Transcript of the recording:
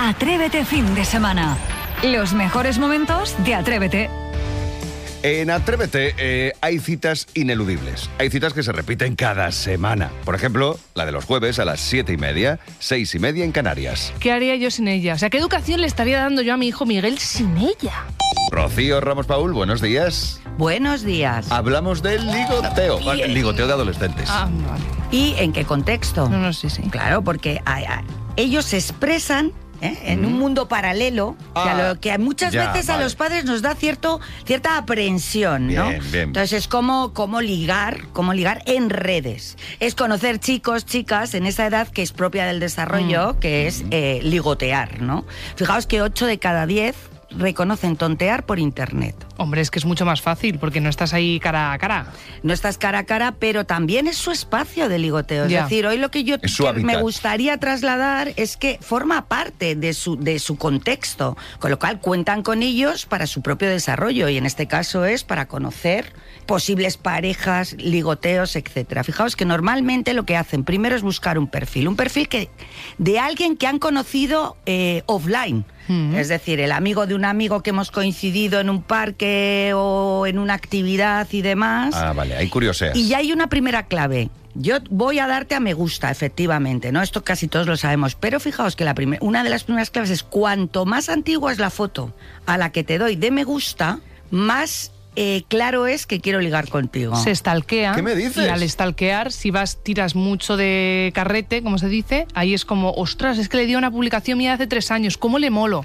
Atrévete fin de semana. Los mejores momentos de Atrévete. En Atrévete hay citas ineludibles. Hay citas que se repiten cada semana. Por ejemplo, la de los jueves a las 7:30, 6:30 en Canarias. ¿Qué haría yo sin ella? O sea, ¿qué educación le estaría dando yo a mi hijo Miguel sin ella? Rocío Ramos Paul, buenos días. Buenos días. Hablamos del ligoteo. El ligoteo de adolescentes. Ah, vale. ¿Y en qué contexto? No, sí. Claro, porque ellos se expresan en un mundo paralelo que muchas veces a los padres nos da cierta aprehensión, ¿no? Bien. Entonces es como ligar en redes. Es conocer chicos, chicas en esa edad que es propia del desarrollo, que es ligotear, ¿no? Fijaos que 8 de cada 10 reconocen tontear por internet. Hombre, es que es mucho más fácil porque no estás ahí cara a cara. No estás cara a cara, pero también es su espacio de ligoteo. Ya. Es decir, hoy lo que yo hábitat. me gustaría trasladar es que forma parte de su contexto, con lo cual cuentan con ellos para su propio desarrollo y en este caso es para conocer posibles parejas, ligoteos, etcétera. Fijaos que normalmente lo que hacen primero es buscar un perfil de alguien que han conocido offline. Es decir, el amigo de un amigo que hemos coincidido en un parque o en una actividad y demás. Ah, vale, hay curiosidad. Y ya hay una primera clave. Yo voy a darte a me gusta, efectivamente, ¿no? Esto casi todos lo sabemos. Pero fijaos que una de las primeras claves es cuanto más antigua es la foto a la que te doy de me gusta, más claro es que quiero ligar contigo. Se stalkea. ¿Qué me dices? Y al stalkear, si tiras mucho de carrete, como se dice, ahí es como, ostras, es que le dio una publicación mía hace 3 años, ¿cómo le molo?